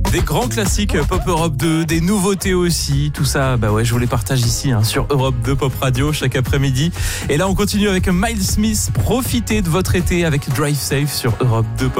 Des grands classiques Pop Europe 2, des nouveautés aussi, tout ça, je vous les partage ici sur Europe 2 Pop Radio chaque après-midi. Et là on continue avec Miles Smith, profitez de votre été avec Drive Safe sur Europe 2 Pop.